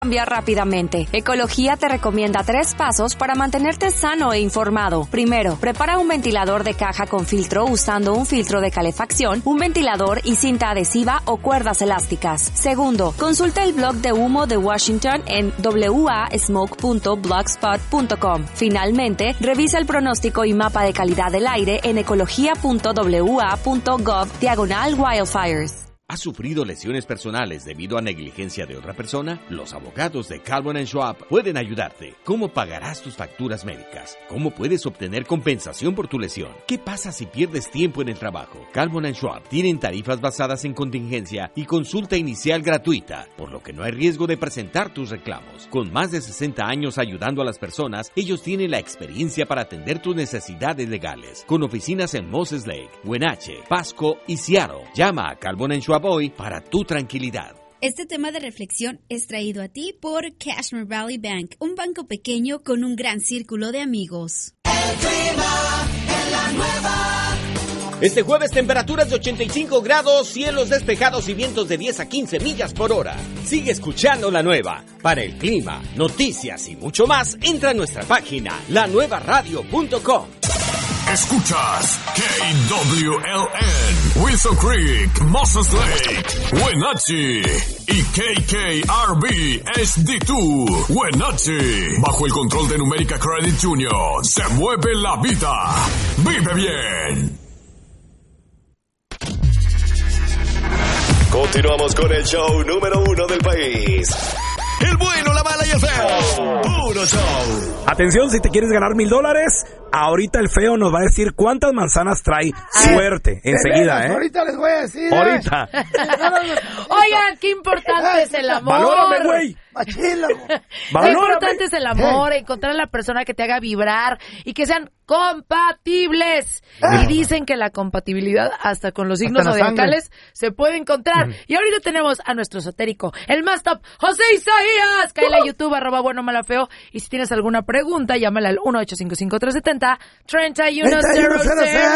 Cambia rápidamente. Ecología te recomienda 3 pasos para mantenerte sano e informado. Primero, prepara un ventilador de caja con filtro usando un filtro de calefacción, un ventilador y cinta adhesiva o cuerdas elásticas. Segundo, consulta el blog de humo de Washington en wasmoke.blogspot.com. Finalmente, revisa el pronóstico y mapa de calidad del aire en ecología.wa.gov/wildfires. ¿Has sufrido lesiones personales debido a negligencia de otra persona? Los abogados de Calvin & Schwab pueden ayudarte. ¿Cómo pagarás tus facturas médicas? ¿Cómo puedes obtener compensación por tu lesión? ¿Qué pasa si pierdes tiempo en el trabajo? Calvin & Schwab tienen tarifas basadas en contingencia y consulta inicial gratuita, por lo que no hay riesgo de presentar tus reclamos. Con más de 60 años ayudando a las personas, ellos tienen la experiencia para atender tus necesidades legales. Con oficinas en Moses Lake, Wenatchee, Pasco y Seattle. Llama a Calvin & Schwab hoy para tu tranquilidad. Este tema de reflexión es traído a ti por Cashmere Valley Bank, un banco pequeño con un gran círculo de amigos. El clima en la nueva. Este jueves temperaturas de 85 grados, cielos despejados y vientos de 10 a 15 millas por hora. Sigue escuchando La Nueva. Para el clima, noticias y mucho más, entra a nuestra página lanuevaradio.com. Escuchas KWLN, Wilson Creek, Moses Lake, Wenatchee y KKRB HD2, Wenatchee. Bajo el control de Numérica Credit Union, se mueve la vida. Vive bien. Continuamos con el show número 1 del país. El bueno, la mala y el feo. Puro show. Atención, si te quieres ganar $1,000, ahorita el feo nos va a decir cuántas manzanas trae. Suerte, enseguida, ¿eh? Ahorita les voy a decir. Ahorita. Oigan, qué importante es el amor. Valórame, güey. Machila. Qué importante es el amor, encontrar a la persona que te haga vibrar y que sean compatibles. Y dicen que la compatibilidad hasta con los signos zodiacales se puede encontrar. Y ahorita tenemos a nuestro esotérico, el más top, José Isaías. Cáele a YouTube, @buenomalafeo. Y si tienes alguna pregunta, llámala al 1-855-370-3100.